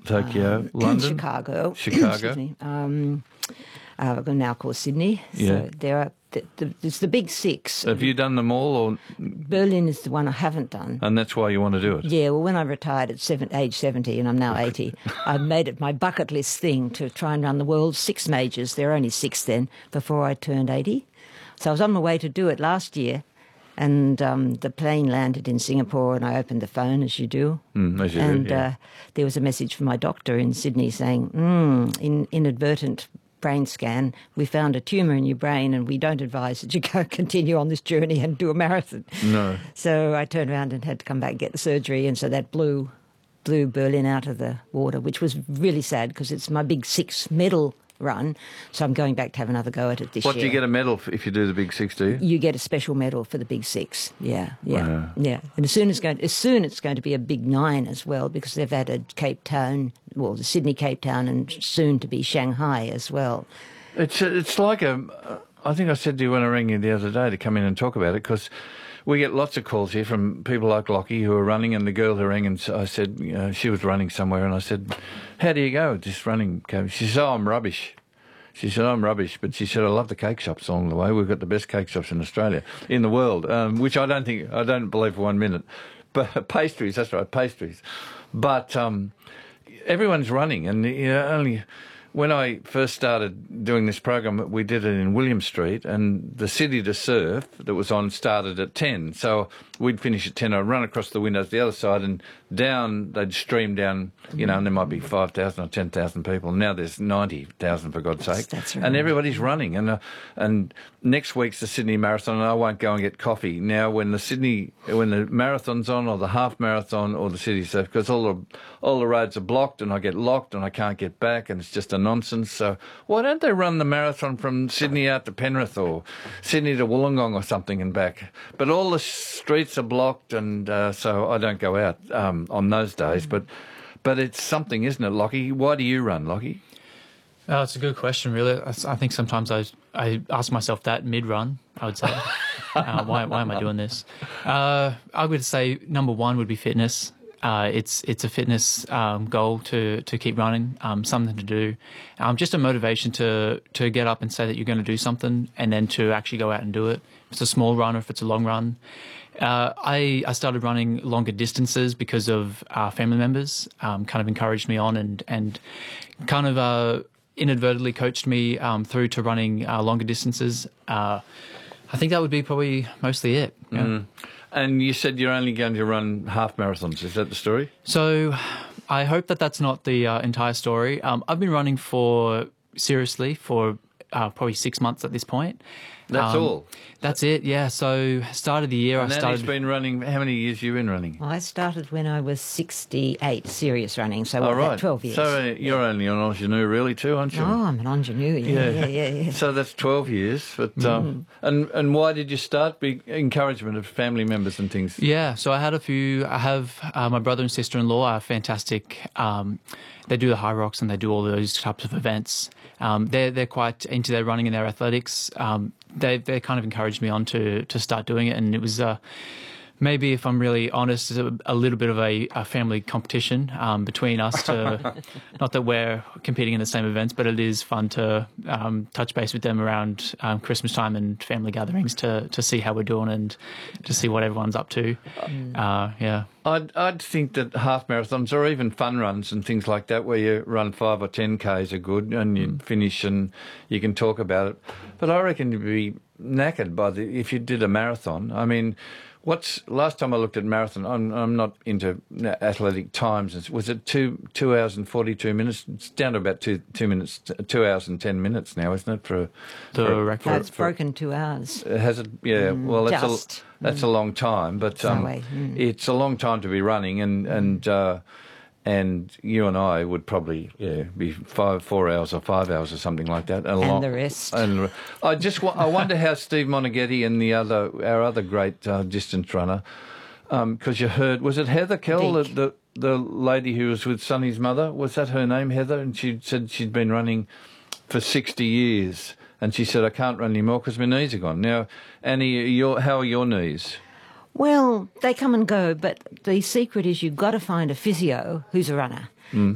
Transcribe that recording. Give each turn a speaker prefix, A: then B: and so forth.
A: Tokyo, London,
B: Chicago.
A: Chicago.
B: Excuse me. Now called Sydney.
A: Yeah.
B: So there are it's the big six.
A: Have you done them all, or
B: Berlin is the one I haven't done.
A: and that's why you want to do it?
B: Yeah, well, when I retired at age 70, and I'm now 80, I made it my bucket list thing to try and run the world's 6 majors. There were only 6 then, before I turned 80. So I was on my way to do it last year, and the plane landed in Singapore, and I opened the phone, as you do.
A: As you
B: and
A: do, yeah.
B: There was a message from my doctor in Sydney saying, inadvertent brain scan, we found a tumour in your brain and we don't advise that you go continue on this journey and do a marathon.
A: No.
B: So I turned around and had to come back and get the surgery, and so that blew Berlin out of the water, which was really sad because it's my big 6 medal run. So I'm going back to have another go at it this year.
A: What do you get a medal if you do the Big 6, do you?
B: You get a special medal for the Big 6. Yeah.
A: Wow.
B: Yeah. And soon it's going to be a Big 9 as well, because they've added Cape Town, well, the Sydney, Cape Town, and soon to be Shanghai as well.
A: It's like I think I said to you when I rang you the other day to come in and talk about it, because we get lots of calls here from people like Lockie who are running, and the girl who rang, and I said, she was running somewhere, and I said, how do you go with this running? She said, I'm rubbish. She said, I'm rubbish, but she said, I love the cake shops along the way. We've got the best cake shops in Australia, in the world, which I don't believe for 1 minute. But pastries, that's right, pastries. But everyone's running, and only when I first started doing this program, we did it in William Street, and the City to Surf that was on started at 10. So we'd finish at 10. I'd run across the windows the other side, and down, they'd stream down, and there might be 5,000 or 10,000 people. Now there's 90,000, for God's sake.
B: That's right.
A: And everybody's running. And next week's the Sydney Marathon, and I won't go and get coffee. Now, when the marathon's on, or the half marathon, or the City Surf, because all the roads are blocked, and I get locked, and I can't get back, and it's just a nonsense. So why don't they run the marathon from Sydney out to Penrith, or Sydney to Wollongong or something and back? But all the streets are blocked, and so I don't go out on those days. But it's something, isn't it, Lockie? Why do you run, Lockie?
C: It's a good question, really. I think sometimes I ask myself that mid-run, I would say. Why am I doing this? I would say number 1 would be fitness. It's a fitness goal to keep running, something to do, just a motivation to get up and say that you're going to do something, and then to actually go out and do it. If it's a small run or if it's a long run. I started running longer distances because of family members kind of encouraged me on and kind of inadvertently coached me through to running longer distances. I think that would be probably mostly it. Yeah.
A: Mm. And you said you're only going to run half marathons. Is that the story?
C: So I hope that that's not the entire story. I've been running seriously for probably 6 months at this point.
A: That's all?
C: That's it, yeah. So start of the year,
A: And Annie's been running, how many years have you been running?
B: I started when I was 68, serious running, so
A: right.
B: 12 years.
A: So you're only an ingenue really too, aren't you?
B: Oh, I'm an ingenue, yeah.
A: So that's 12 years. But and why did you start? Encouragement of family members and things?
C: Yeah, so I have my brother and sister-in-law are fantastic. They do the high rocks and they do all those types of events. They're quite into their running and their athletics. They kind of encouraged me on to start doing it, and it was maybe, if I'm really honest, a little bit of a family competition between us. Not that we're competing in the same events, but it is fun to touch base with them around Christmas time and family gatherings to see how we're doing and to see what everyone's up to. Yeah.
A: I'd think that half marathons or even fun runs and things like that, where you run 5 or 10 Ks, are good, and you finish and you can talk about it. But I reckon you'd be knackered if you did a marathon. I mean, last time I looked at marathon, I'm not into athletic times. Was it 2 hours and 42 minutes? It's down to about 2 minutes, 2 hours and 10 minutes now, isn't it? For
C: record.
B: It's broken 2 hours.
A: Has it? Yeah. Well, that's a long time, but it's a long time to be running, and you and I would probably be 4 hours or 5 hours or something like that,
B: and the rest.
A: And I wonder how Steve Monaghetti and our other great distance runner, because you heard, was it Heather Kell, the lady who was with Sonny's mother? Was that her name, Heather? And she said she'd been running for 60 years. And she said, I can't run anymore because my knees are gone. Now, Annie, how are your knees?
B: Well, they come and go, but the secret is you've got to find a physio who's a runner.